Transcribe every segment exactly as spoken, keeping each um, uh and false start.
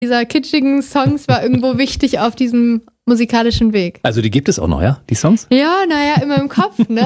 dieser kitschigen Songs war irgendwo wichtig auf diesem musikalischen Weg. Also die gibt es auch noch, ja, die Songs? Ja, naja, immer im Kopf, ne?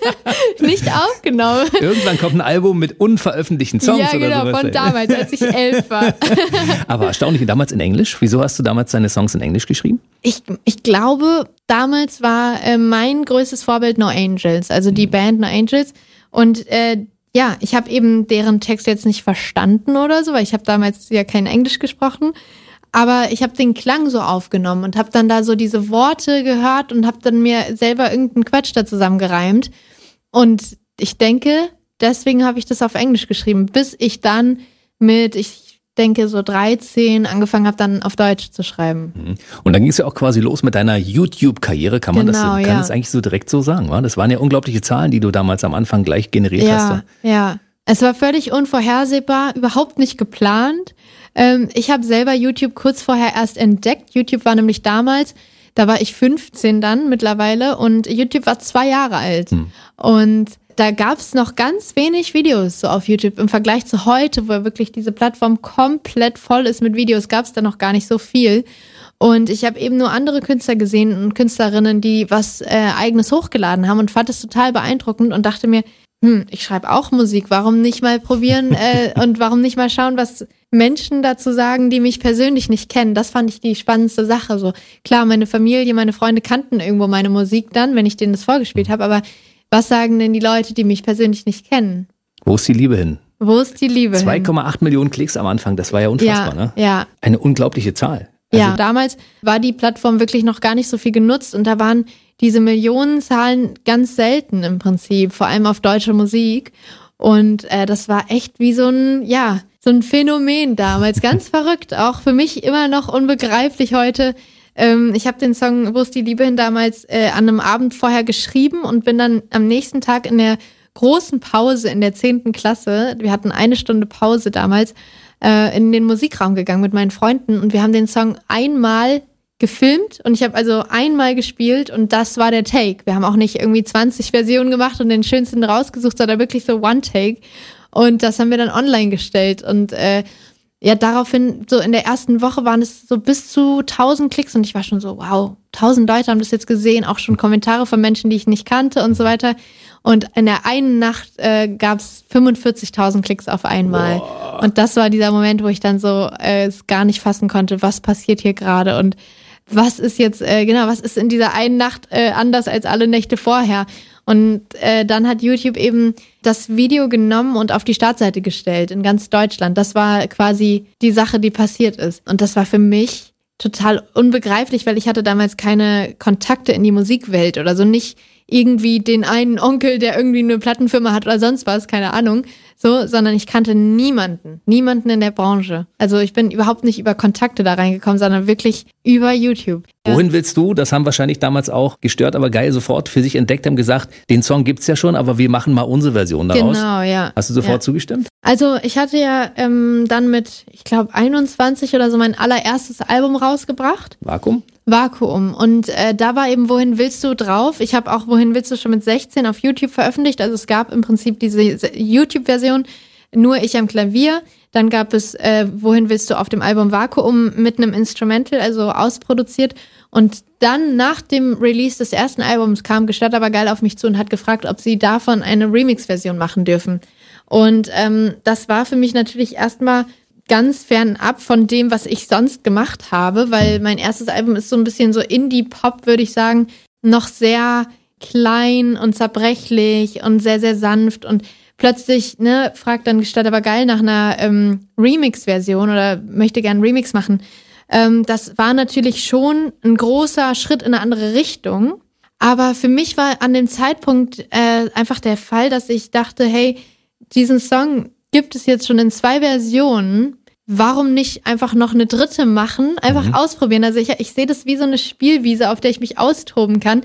Nicht aufgenommen. Irgendwann kommt ein Album mit unveröffentlichten Songs ja, oder genau, sowas. von damals, als ich elf war. Aber erstaunlich, damals in Englisch? Wieso hast du damals deine Songs in Englisch geschrieben? Ich, ich glaube, damals war äh, mein größtes Vorbild No Angels, also die mhm. Band No Angels. Und äh, ja, ich habe eben deren Text jetzt nicht verstanden oder so, weil ich habe damals ja kein Englisch gesprochen. Aber ich habe den Klang so aufgenommen und habe dann da so diese Worte gehört und habe dann mir selber irgendeinen Quatsch da zusammengereimt. Und ich denke, deswegen habe ich das auf Englisch geschrieben, bis ich dann mit, ich denke so dreizehn, angefangen habe dann auf Deutsch zu schreiben. Und dann ging es ja auch quasi los mit deiner YouTube-Karriere, kann man genau, das, kann ja. das eigentlich so direkt so sagen, wa? Das waren ja unglaubliche Zahlen, die du damals am Anfang gleich generiert ja, hast. Ja, ja. Es war völlig unvorhersehbar, überhaupt nicht geplant. Ähm, ich habe selber YouTube kurz vorher erst entdeckt. YouTube war nämlich damals, da war ich fünfzehn dann mittlerweile und YouTube war zwei Jahre alt. Hm. Und da gab es noch ganz wenig Videos so auf YouTube im Vergleich zu heute, wo wirklich diese Plattform komplett voll ist mit Videos, gab es da noch gar nicht so viel. Und ich habe eben nur andere Künstler gesehen und Künstlerinnen, die was äh, Eigenes hochgeladen haben und fand es total beeindruckend und dachte mir, hm, ich schreibe auch Musik, warum nicht mal probieren äh, und warum nicht mal schauen, was Menschen dazu sagen, die mich persönlich nicht kennen. Das fand ich die spannendste Sache. So klar, meine Familie, meine Freunde kannten irgendwo meine Musik dann, wenn ich denen das vorgespielt habe, aber was sagen denn die Leute, die mich persönlich nicht kennen? Wo ist die Liebe hin? Wo ist die Liebe hin? zwei Komma acht Millionen Klicks am Anfang, das war ja unfassbar, ja, ne? Ja. Eine unglaubliche Zahl. Also ja, damals war die Plattform wirklich noch gar nicht so viel genutzt und da waren diese Millionenzahlen ganz selten im Prinzip, vor allem auf deutsche Musik. Und äh, das war echt wie so ein, ja, so ein Phänomen damals, ganz verrückt, auch für mich immer noch unbegreiflich heute. Ähm, ich habe den Song Wo ist die Liebe hin damals äh, an einem Abend vorher geschrieben und bin dann am nächsten Tag in der großen Pause in der zehnten Klasse, wir hatten eine Stunde Pause damals, äh, in den Musikraum gegangen mit meinen Freunden und wir haben den Song einmal gefilmt und ich habe also einmal gespielt und das war der Take. Wir haben auch nicht irgendwie zwanzig Versionen gemacht und den schönsten rausgesucht, sondern wirklich so One Take und das haben wir dann online gestellt und äh, ja, daraufhin, so in der ersten Woche waren es so bis zu tausend Klicks und ich war schon so, wow, tausend Leute haben das jetzt gesehen, auch schon Kommentare von Menschen, die ich nicht kannte und so weiter. Und in der einen Nacht äh, gab es fünfundvierzigtausend Klicks auf einmal. Wow. Und das war dieser Moment, wo ich dann so äh, es gar nicht fassen konnte, was passiert hier gerade und was ist jetzt, äh, genau, was ist in dieser einen Nacht äh, anders als alle Nächte vorher? Und äh, dann hat YouTube eben das Video genommen und auf die Startseite gestellt in ganz Deutschland. Das war quasi die Sache, die passiert ist. Und das war für mich total unbegreiflich, weil ich hatte damals keine Kontakte in die Musikwelt oder so, nicht irgendwie den einen Onkel, der irgendwie eine Plattenfirma hat oder sonst was, keine Ahnung, so, sondern ich kannte niemanden, niemanden in der Branche. Also ich bin überhaupt nicht über Kontakte da reingekommen, sondern wirklich über YouTube. Wohin willst du? Das haben wahrscheinlich damals auch gestört, aber geil sofort für sich entdeckt, haben gesagt, den Song gibt's ja schon, aber wir machen mal unsere Version daraus. Genau, ja. Hast du sofort ja. zugestimmt? Also ich hatte ja ähm, dann mit, ich glaube, einundzwanzig oder so mein allererstes Album rausgebracht. Vakuum? Vakuum. Und äh, da war eben Wohin willst du drauf. Ich habe auch Wohin willst du schon mit sechzehn auf YouTube veröffentlicht. Also es gab im Prinzip diese YouTube-Version, nur ich am Klavier. Dann gab es äh, Wohin willst du auf dem Album Vakuum mit einem Instrumental, also ausproduziert. Und dann nach dem Release des ersten Albums kam Gestatt aber geil auf mich zu und hat gefragt, ob sie davon eine Remix-Version machen dürfen. Und ähm, das war für mich natürlich erstmal ganz fernab von dem, was ich sonst gemacht habe, weil mein erstes Album ist so ein bisschen so Indie-Pop, würde ich sagen, noch sehr klein und zerbrechlich und sehr, sehr sanft und plötzlich, ne, fragt dann Gestatt aber geil nach einer ähm, Remix-Version oder möchte gern einen Remix machen. Ähm, das war natürlich schon ein großer Schritt in eine andere Richtung, aber für mich war an dem Zeitpunkt äh, einfach der Fall, dass ich dachte, hey, diesen Song gibt es jetzt schon in zwei Versionen. Warum nicht einfach noch eine dritte machen? Einfach mhm. ausprobieren. Also ich, ich sehe das wie so eine Spielwiese, auf der ich mich austoben kann.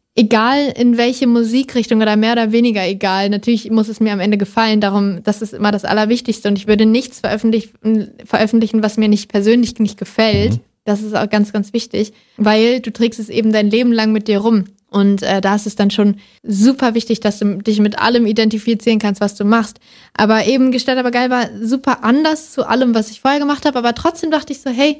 Egal in welche Musikrichtung oder mehr oder weniger egal. Natürlich muss es mir am Ende gefallen. Darum, das ist immer das Allerwichtigste. Und ich würde nichts veröffentlichen, veröffentlichen was mir nicht persönlich nicht gefällt. Mhm. Das ist auch ganz, ganz wichtig. Weil du trägst es eben dein Leben lang mit dir rum. Und äh, da ist es dann schon super wichtig, dass du dich mit allem identifizieren kannst, was du machst. Aber eben Gestellt aber geil war super anders zu allem, was ich vorher gemacht habe. Aber trotzdem dachte ich so, hey,